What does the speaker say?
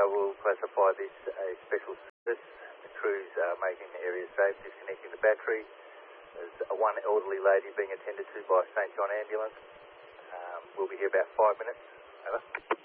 will classify this a special service. The crews are making the area safe, disconnecting the battery. There's one elderly lady being attended to by St John Ambulance. We'll be here about 5 minutes. Over.